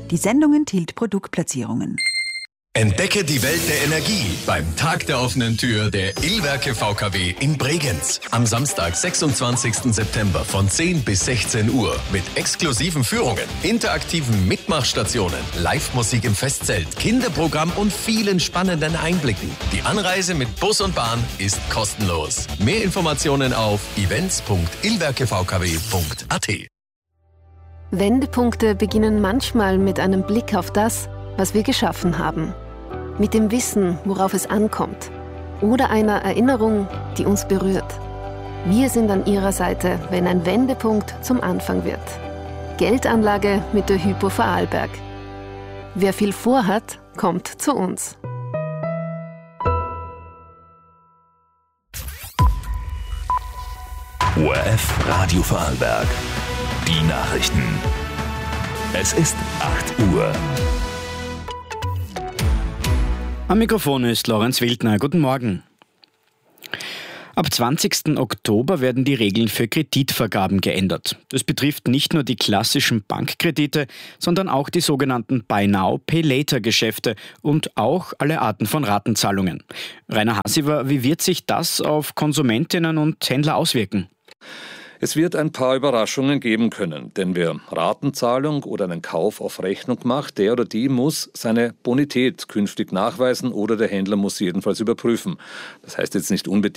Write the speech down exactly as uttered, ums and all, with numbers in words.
Die Sendung enthielt Produktplatzierungen. Entdecke die Welt der Energie beim Tag der offenen Tür der Illwerke V K W in Bregenz. Am Samstag, sechsundzwanzigsten September von zehn bis sechzehn Uhr mit exklusiven Führungen, interaktiven Mitmachstationen, Live-Musik im Festzelt, Kinderprogramm und vielen spannenden Einblicken. Die Anreise mit Bus und Bahn ist kostenlos. Mehr Informationen auf events punkt illwerkevkw punkt a t. Wendepunkte beginnen manchmal mit einem Blick auf das, was wir geschaffen haben. Mit dem Wissen, worauf es ankommt. Oder einer Erinnerung, die uns berührt. Wir sind an Ihrer Seite, wenn ein Wendepunkt zum Anfang wird. Geldanlage mit der Hypo Vorarlberg. Wer viel vorhat, kommt zu uns. O R F Radio Vorarlberg. Die Nachrichten. Es ist acht Uhr. Am Mikrofon ist Lorenz Wildner. Guten Morgen. Ab zwanzigsten Oktober werden die Regeln für Kreditvergaben geändert. Das betrifft nicht nur die klassischen Bankkredite, sondern auch die sogenannten Buy Now, Pay Later Geschäfte und auch alle Arten von Ratenzahlungen. Rainer Hassiver, wie wird sich das auf Konsumentinnen und Händler auswirken? Es wird ein paar Überraschungen geben können, denn wer Ratenzahlung oder einen Kauf auf Rechnung macht, der oder die muss seine Bonität künftig nachweisen oder der Händler muss sie jedenfalls überprüfen. Das heißt jetzt nicht unbedingt